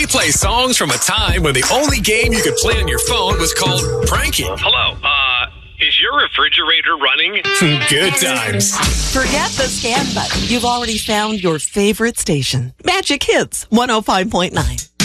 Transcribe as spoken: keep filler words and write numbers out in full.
play songs from a time when the only game you could play on your phone was called pranking. Hello, uh, is your refrigerator running? Good times. Forget the scan button. You've already found your favorite station. Magic Hits one oh five point nine.